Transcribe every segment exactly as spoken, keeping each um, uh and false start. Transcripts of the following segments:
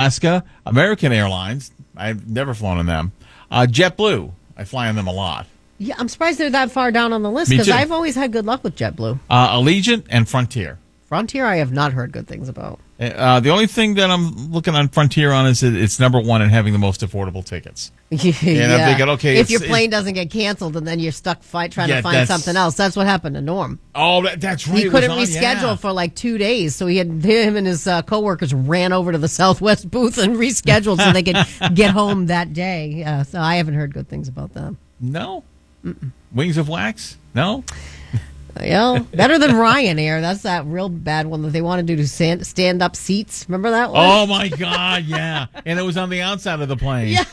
Alaska, American Airlines. I've never flown on them. Uh, JetBlue. I fly on them a lot. Yeah, I'm surprised they're that far down on the list Me because too. I've always had good luck with JetBlue. Uh, Allegiant and Frontier. Frontier, I have not heard good things about. Uh, the only thing that I'm looking on Frontier on is that it's number one in having the most affordable tickets. yeah. And I'm thinking, okay, if your it's- plane doesn't get canceled and then you're stuck fi- trying Yeah, to find that's- something else, that's what happened to Norm. Oh, that, that's right. He It was couldn't on, reschedule yeah. for like two days, so he had him and his uh, coworkers ran over to the Southwest booth and rescheduled so they could get home that day. Yeah, so I haven't heard good things about them. No? Mm-mm. Wings of Wax? No? Yeah, better than Ryanair. That's that real bad one that they want to do to stand, stand up seats. Remember that one? Oh, my God, yeah. And it was on the outside of the plane. Yeah.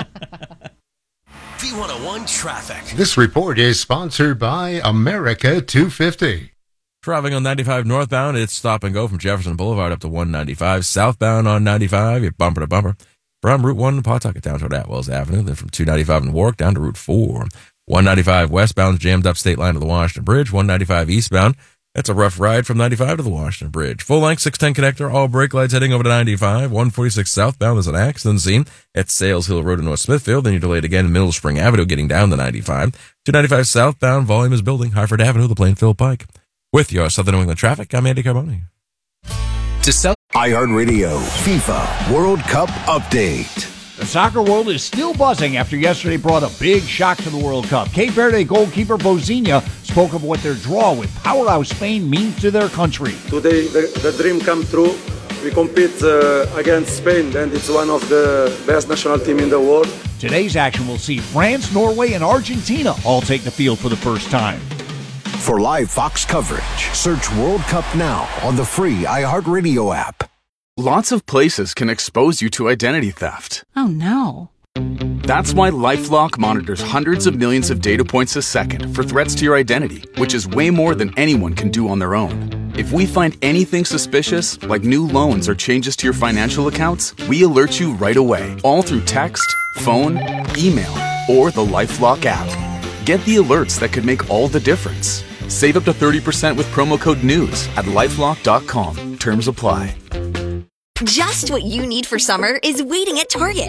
V one oh one traffic. This report is sponsored by America two fifty. Traveling on ninety-five northbound, it's stop and go from Jefferson Boulevard up to one ninety-five. Southbound on ninety-five, you're bumper to bumper. From Route one in Pawtucket down toward Atwells Avenue, then from two ninety-five in Warwick down to Route four. one ninety-five westbound jammed up state line to the Washington Bridge. one ninety-five eastbound, that's a rough ride from ninety-five to the Washington Bridge. Full length six ten connector, all brake lights heading over to ninety-five. one forty-six southbound, there's an accident scene at Sales Hill Road in North Smithfield. Then you're delayed again in Middle Spring Avenue getting down to ninety-five. two ninety-five southbound, volume is building. Hartford Avenue, the Plainfield Pike. With your Southern New England traffic, I'm Andy Carboni. To sell iHeartRadio FIFA World Cup update. The soccer world is still buzzing after yesterday brought a big shock to the World Cup. Cape Verde goalkeeper Bozinha spoke of what their draw with powerhouse Spain means to their country. Today, the, the dream come true. We compete uh, against Spain, and it's one of the best national team in the world. Today's action will see France, Norway, and Argentina all take the field for the first time. For live Fox coverage, search World Cup now on the free iHeartRadio app. Lots of places can expose you to identity theft. Oh, no. That's why LifeLock monitors hundreds of millions of data points a second for threats to your identity, which is way more than anyone can do on their own. If we find anything suspicious, like new loans or changes to your financial accounts, we alert you right away, all through text, phone, email, or the LifeLock app. Get the alerts that could make all the difference. Save up to thirty percent with promo code NEWS at lifelock dot com. Terms apply. Just what you need for summer is waiting at Target.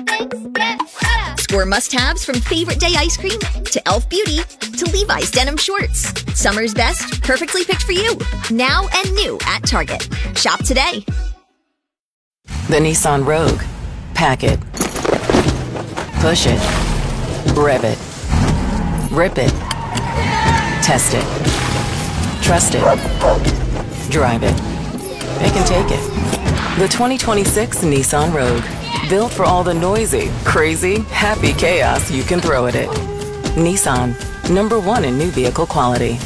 Score must-haves from Favorite Day ice cream to Elf Beauty to Levi's denim shorts. Summer's best, perfectly picked for you. Now and new at Target. Shop today. The Nissan Rogue. Pack it. Push it. Rev it. Rip it. Test it. Trust it. Drive it. It can take it. The twenty twenty-six Nissan Rogue. Built for all the noisy, crazy, happy chaos you can throw at it. Nissan. Number one in new vehicle quality.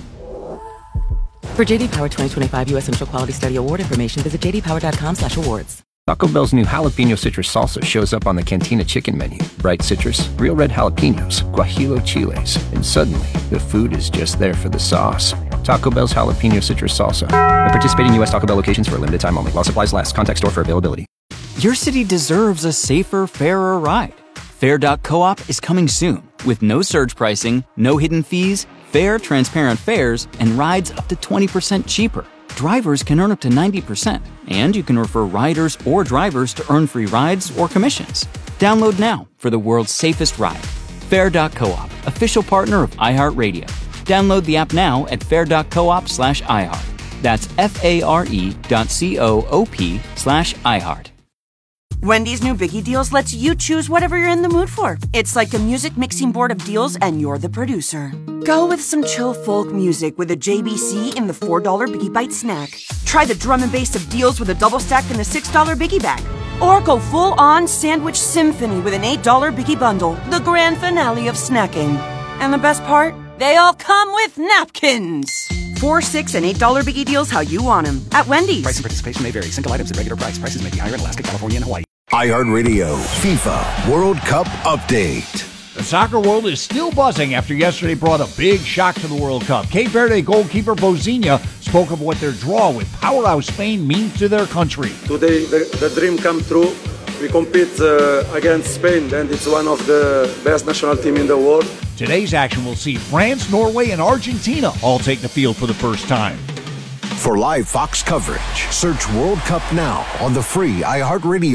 For J D Power twenty twenty-five U S Central Quality Study Award information, visit j d power dot com slash awards. Taco Bell's new jalapeno citrus salsa shows up on the Cantina chicken menu. Bright citrus, real red jalapenos, guajillo chiles, and suddenly the food is just there for the sauce. Taco Bell's jalapeno citrus salsa. At participating U S Taco Bell locations for a limited time only. While supplies last. Contact store for availability. Your city deserves a safer, fairer ride. Fair dot coop is coming soon with no surge pricing, no hidden fees, fair, transparent fares, and rides up to twenty percent cheaper. Drivers can earn up to ninety percent, and you can refer riders or drivers to earn free rides or commissions. Download now for the world's safest ride. Fair dot coop, official partner of iHeartRadio. Download the app now at fair dot coop slash iHeart. That's F-A-R-E dot C-O-O-P slash iHeart. Wendy's new Biggie Deals lets you choose whatever you're in the mood for. It's like a music mixing board of deals, and you're the producer. Go with some chill folk music with a J B C in the four dollar Biggie Bite snack. Try the drum and bass of deals with a double stack in the six dollar Biggie Bag. Or go full-on sandwich symphony with an eight dollar Biggie Bundle, the grand finale of snacking. And the best part? They all come with napkins. Four, six, and eight dollar Biggie Deals how you want them at Wendy's. Price and participation may vary. Single items at regular price. Prices may be higher in Alaska, California, and Hawaii. iHeartRadio FIFA World Cup update. The soccer world is still buzzing after yesterday brought a big shock to the World Cup. Cape Verde goalkeeper Bozinha spoke of what their draw with powerhouse Spain means to their country. Today, the, the dream come true. We compete uh, against Spain, and it's one of the best national team in the world. Today's action will see France, Norway, and Argentina all take the field for the first time. For live Fox coverage, search World Cup now on the free iHeartRadio